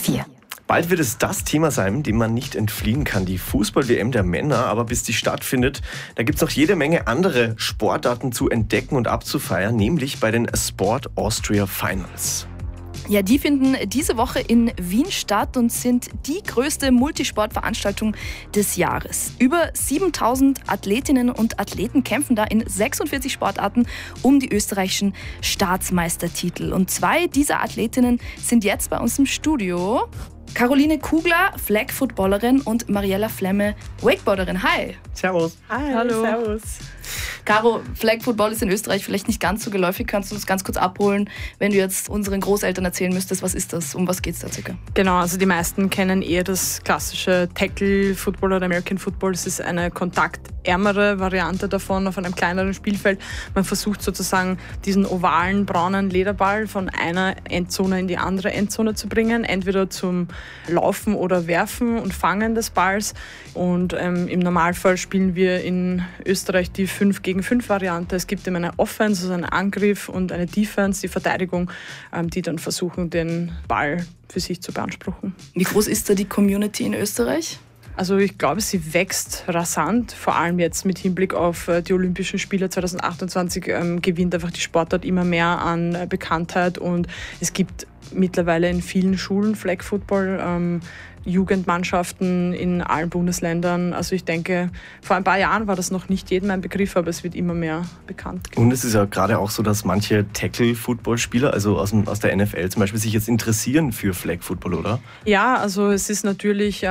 4. Bald wird es das Thema sein, dem man nicht entfliehen kann, die Fußball-WM der Männer. Aber bis die stattfindet, da gibt es noch jede Menge andere Sportarten zu entdecken und abzufeiern, nämlich bei den Sport Austria Finals. Ja, die finden diese Woche in Wien statt und sind die größte Multisportveranstaltung des Jahres. Über 7000 Athletinnen und Athleten kämpfen da in 46 Sportarten um die österreichischen Staatsmeistertitel. Und 2 dieser Athletinnen sind jetzt bei uns im Studio. Caroline Kugler, Flag-Footballerin, und Mariella Flemme, Wakeboarderin. Hi. Servus. Hi, hallo. Servus. Caro, Flag-Football ist in Österreich vielleicht nicht ganz so geläufig. Kannst du uns ganz kurz abholen, wenn du jetzt unseren Großeltern erzählen müsstest, was ist das? Um was geht es da circa? Genau, also die meisten kennen eher das klassische Tackle-Football oder American Football. Das ist eine kontaktärmere Variante davon auf einem kleineren Spielfeld. Man versucht sozusagen diesen ovalen, braunen Lederball von einer Endzone in die andere Endzone zu bringen. Entweder zum Laufen oder Werfen und Fangen des Balls. Und im Normalfall spielen wir in Österreich die 5-gegen-5 Variante. Es gibt immer eine Offense, also einen Angriff, und eine Defense, die Verteidigung, die dann versuchen, den Ball für sich zu beanspruchen. Wie groß ist da die Community in Österreich? Also ich glaube, sie wächst rasant, vor allem jetzt mit Hinblick auf die Olympischen Spiele 2028 gewinnt einfach die Sportart immer mehr an Bekanntheit, und es gibt mittlerweile in vielen Schulen Flag Football, Jugendmannschaften in allen Bundesländern. Also ich denke, vor ein paar Jahren war das noch nicht jedem ein Begriff, aber es wird immer mehr bekannt. Und es ist ja gerade auch so, dass manche Tackle-Football-Spieler, also aus der NFL zum Beispiel, sich jetzt interessieren für Flag-Football, oder? Ja, also es ist natürlich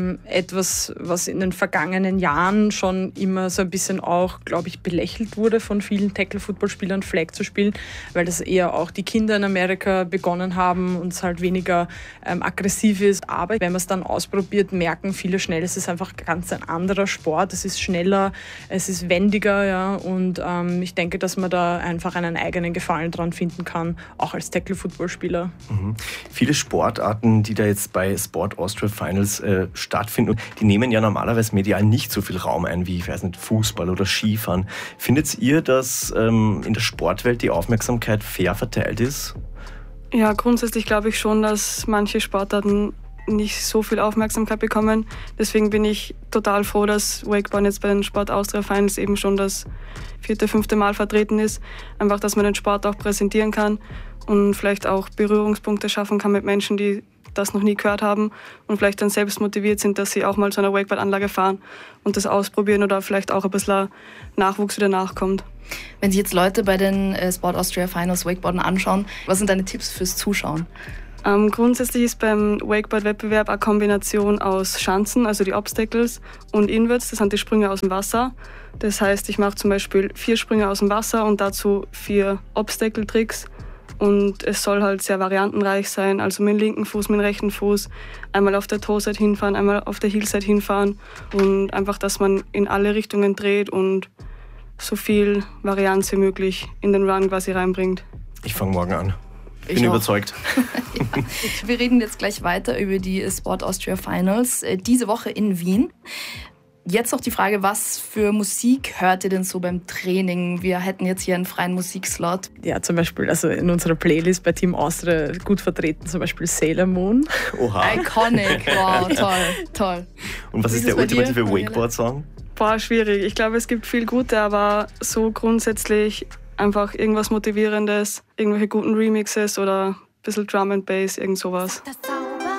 etwas, was in den vergangenen Jahren schon immer so ein bisschen auch, glaube ich, belächelt wurde von vielen Tackle-Football-Spielern, Flag zu spielen, weil das eher auch die Kinder in Amerika begonnen haben und es halt weniger aggressiv ist. Aber wenn man es dann ausprobiert, merken viele schnell, es ist einfach ganz ein anderer Sport. Es ist schneller, es ist wendiger, ja, und ich denke, dass man da einfach einen eigenen Gefallen dran finden kann, auch als Tackle-Football-Spieler. Mhm. Viele Sportarten, die da jetzt bei Sport Austria Finals stattfinden, die nehmen ja normalerweise medial nicht so viel Raum ein wie, ich weiß nicht, Fußball oder Skifahren. Findet ihr, dass in der Sportwelt die Aufmerksamkeit fair verteilt ist? Ja, grundsätzlich glaube ich schon, dass manche Sportarten nicht so viel Aufmerksamkeit bekommen. Deswegen bin ich total froh, dass Wakeboard jetzt bei den Sport Austria Finals eben schon das 4., 5. Mal vertreten ist. Einfach, dass man den Sport auch präsentieren kann und vielleicht auch Berührungspunkte schaffen kann mit Menschen, die das noch nie gehört haben und vielleicht dann selbst motiviert sind, dass sie auch mal zu einer Wakeboard-Anlage fahren und das ausprobieren oder vielleicht auch ein bisschen Nachwuchs wieder nachkommt. Wenn sich jetzt Leute bei den Sport Austria Finals Wakeboarden anschauen, was sind deine Tipps fürs Zuschauen? Grundsätzlich ist beim Wakeboard-Wettbewerb eine Kombination aus Schanzen, also die Obstacles, und Inwards, das sind die Sprünge aus dem Wasser. Das heißt, ich mache zum Beispiel 4 Sprünge aus dem Wasser und dazu 4 Obstacle-Tricks. Und es soll halt sehr variantenreich sein, also mit dem linken Fuß, mit dem rechten Fuß, einmal auf der Toe-Side hinfahren, einmal auf der Heel-Side hinfahren, und einfach, dass man in alle Richtungen dreht und so viel Varianz wie möglich in den Run quasi reinbringt. Ich fange morgen an. Bin überzeugt. Ja. Wir reden jetzt gleich weiter über die Sport Austria Finals diese Woche in Wien. Jetzt noch die Frage, was für Musik hört ihr denn so beim Training? Wir hätten jetzt hier einen freien Musikslot. Ja, zum Beispiel also in unserer Playlist bei Team Austria gut vertreten, zum Beispiel Sailor Moon. Oha. Iconic, wow, toll. Und was ist der ultimative Wakeboard-Song? Boah, schwierig. Ich glaube, es gibt viel gute, aber so grundsätzlich einfach irgendwas Motivierendes, irgendwelche guten Remixes oder ein bisschen Drum and Bass, irgend sowas.